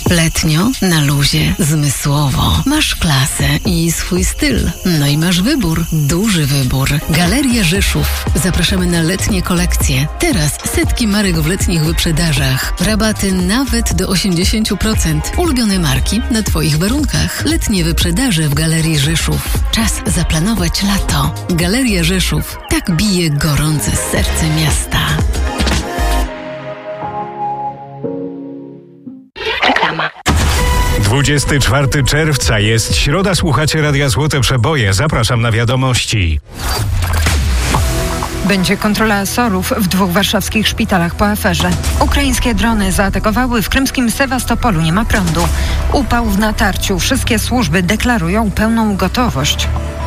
Letnio, na luzie, zmysłowo. Masz klasę i swój styl. No i masz wybór. Duży wybór. Galeria Rzeszów. Zapraszamy na letnie kolekcje. Teraz setki marek w letnich wyprzedażach. Rabaty nawet do 80%. Ulubione marki na Twoich warunkach. Letnie wyprzedaże w Galerii Rzeszów. Czas zaplanować lato. Galeria Rzeszów. Tak bije gorące serce miasta. 24 czerwca jest środa, słuchacie Radia Złote Przeboje. Zapraszam na wiadomości. Będzie kontrola SOR-ów w 2 warszawskich szpitalach po aferze. Ukraińskie drony zaatakowały w krymskim Sewastopolu. Nie ma prądu. Upał w natarciu. Wszystkie służby deklarują pełną gotowość.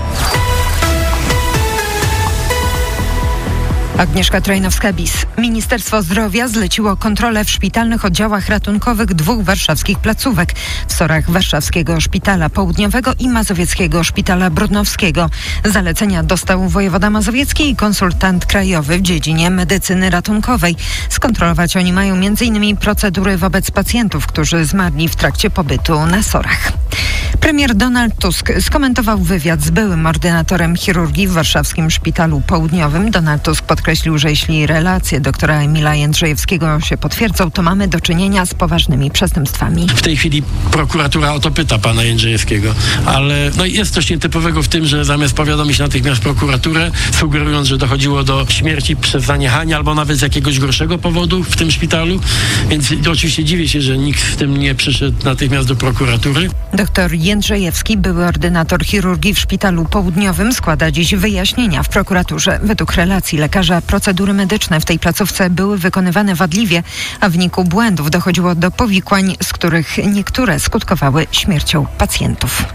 Agnieszka Trajnowska-Bis. Ministerstwo Zdrowia zleciło kontrolę w szpitalnych oddziałach ratunkowych 2 warszawskich placówek. W SOR-ach Warszawskiego Szpitala Południowego i Mazowieckiego Szpitala Brodnowskiego. Zalecenia dostał wojewoda mazowiecki i konsultant krajowy w dziedzinie medycyny ratunkowej. Skontrolować oni mają m.in. procedury wobec pacjentów, którzy zmarli w trakcie pobytu na SOR-ach. Premier Donald Tusk skomentował wywiad z byłym ordynatorem chirurgii w Warszawskim Szpitalu Południowym. Donald Tusk podkreślił, że jeśli relacje doktora Emila Jędrzejewskiego się potwierdzą, to mamy do czynienia z poważnymi przestępstwami. W tej chwili prokuratura o to pyta pana Jędrzejewskiego, ale jest coś nietypowego w tym, że zamiast powiadomić natychmiast prokuraturę, sugerując, że dochodziło do śmierci przez zaniechanie albo nawet z jakiegoś gorszego powodu w tym szpitalu, więc oczywiście dziwię się, że nikt w tym nie przyszedł natychmiast do prokuratury. Doktor Jędrzejewski, były ordynator chirurgii w Szpitalu Południowym, składa dziś wyjaśnienia w prokuraturze. Według relacji lekarza procedury medyczne w tej placówce były wykonywane wadliwie, a w wyniku błędów dochodziło do powikłań, z których niektóre skutkowały śmiercią pacjentów.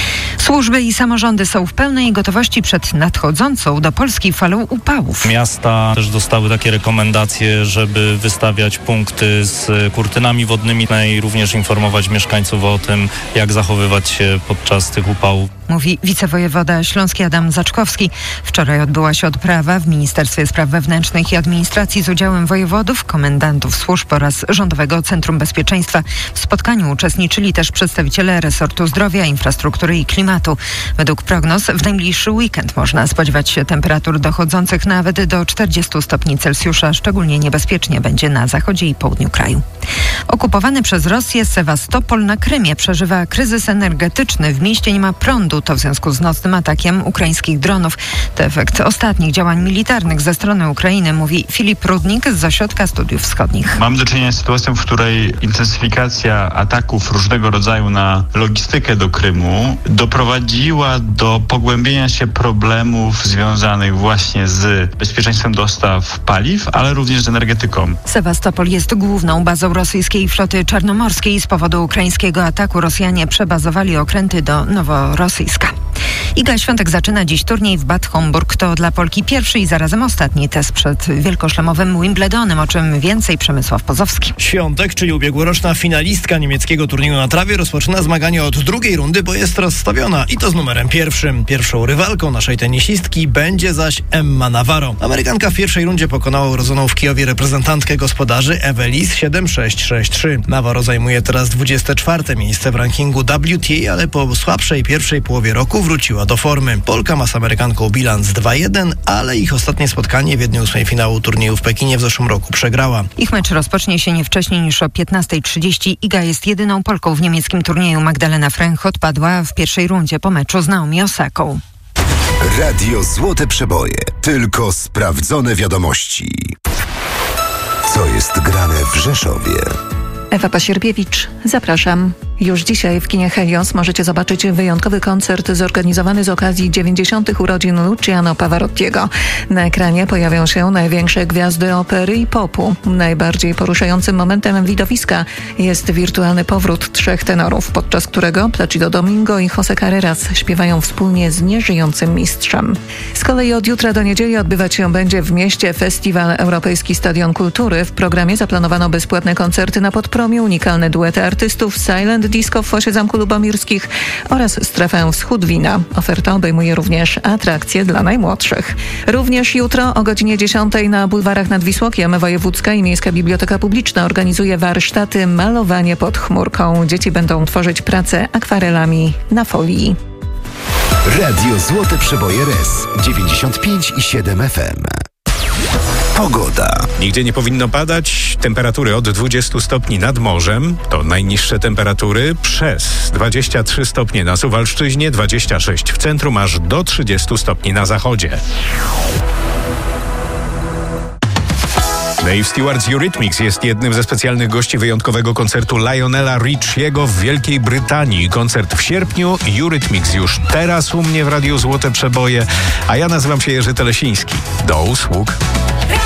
Służby i samorządy są w pełnej gotowości przed nadchodzącą do Polski falą upałów. Miasta też dostały takie rekomendacje, żeby wystawiać punkty z kurtynami wodnymi i również informować mieszkańców o tym, jak zachowywać się podczas tych upałów. Mówi wicewojewoda śląski Adam Zaczkowski. Wczoraj odbyła się odprawa w Ministerstwie Spraw Wewnętrznych i Administracji z udziałem wojewodów, komendantów służb oraz Rządowego Centrum Bezpieczeństwa. W spotkaniu uczestniczyli też przedstawiciele resortu zdrowia, infrastruktury i klimatu. Według prognoz w najbliższy weekend można spodziewać się temperatur dochodzących nawet do 40 stopni Celsjusza. Szczególnie niebezpiecznie będzie na zachodzie i południu kraju. Okupowany przez Rosję Sewastopol na Krymie przeżywa kryzys energetyczny. W mieście nie ma prądu. To w związku z nocnym atakiem ukraińskich dronów. To efekt ostatnich działań militarnych ze strony Ukrainy, mówi Filip Rudnik z Ośrodka Studiów Wschodnich. Mamy do czynienia z sytuacją, w której intensyfikacja ataków różnego rodzaju na logistykę do Krymu doprowadziła do pogłębienia się problemów związanych właśnie z bezpieczeństwem dostaw paliw, ale również z energetyką. Sewastopol jest główną bazą rosyjskiej floty czarnomorskiej. Z powodu ukraińskiego ataku Rosjanie przebazowali okręty do Noworosyjska. Iga Świątek zaczyna dziś turniej w Bad Homburg. To dla Polki pierwszy i zarazem ostatni test przed wielkoszlemowym Wimbledonem, o czym więcej Przemysław Pozowski. Świątek, czyli ubiegłoroczna finalistka niemieckiego turnieju na trawie, rozpoczyna zmagania od drugiej rundy, bo jest rozstawiona i to z numerem 1. Pierwszą rywalką naszej tenisistki będzie zaś Emma Navarro. Amerykanka w pierwszej rundzie pokonała urodzoną w Kijowie reprezentantkę gospodarzy Evelis 7-6-6-3. Navarro zajmuje teraz 24. miejsce w rankingu WTA, ale po słabszej pierwszej połowie roku wróciła do formy. Polka ma z Amerykanką bilans 2-1, ale ich ostatnie spotkanie w 1/8 finału turnieju w Pekinie w zeszłym roku przegrała. Ich mecz rozpocznie się nie wcześniej niż o 15:30. Iga jest jedyną Polką w niemieckim turnieju. Magdalena Fręch odpadła w pierwszej rundzie po meczu z Naomi Osaką. Radio Złote Przeboje. Tylko sprawdzone wiadomości. Co jest grane w Rzeszowie? Ewa Pasierbiewicz, zapraszam. Już dzisiaj w kinie Helios możecie zobaczyć wyjątkowy koncert zorganizowany z okazji 90. urodzin Luciano Pavarottiego. Na ekranie pojawią się największe gwiazdy opery i popu. Najbardziej poruszającym momentem widowiska jest wirtualny powrót 3 tenorów, podczas którego Placido Domingo i José Carreras śpiewają wspólnie z nieżyjącym mistrzem. Z kolei od jutra do niedzieli odbywać się będzie w mieście Festiwal Europejski Stadion Kultury. W programie zaplanowano bezpłatne koncerty na Podpromiu, unikalne duety artystów, silent disco w fosie Zamku Lubomirskich oraz strefę Wschód Wina. Oferta obejmuje również atrakcje dla najmłodszych. Również jutro o godzinie 10 na bulwarach nad Wisłokiem Wojewódzka i Miejska Biblioteka Publiczna organizuje warsztaty Malowanie pod chmurką. Dzieci będą tworzyć pracę akwarelami na folii. Radio Złote Przeboje RS 95,7 FM. Pogoda. Nigdzie nie powinno padać. Temperatury od 20 stopni nad morzem. To najniższe temperatury przez 23 stopnie na Suwalszczyźnie, 26 w centrum, aż do 30 stopni na zachodzie. Dave Stewart z Eurythmics jest jednym ze specjalnych gości wyjątkowego koncertu Lionela Richiego w Wielkiej Brytanii. Koncert w sierpniu, Eurythmics już teraz u mnie w Radiu Złote Przeboje, a ja nazywam się Jerzy Telesiński. Do usług.